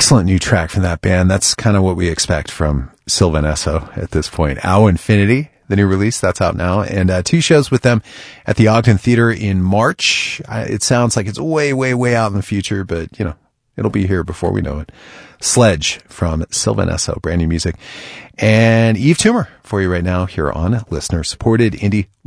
Excellent new track from that band. That's kind of what we expect from Sylvan Esso at this point. Owl Infinity, the new release, that's out now. And 2 shows with them at the Ogden Theater in March. It sounds like it's way, way, way out in the future, but, it'll be here before we know it. Sledge from Sylvan Esso, brand new music. And Eve Toomer for you right now here on listener-supported Indie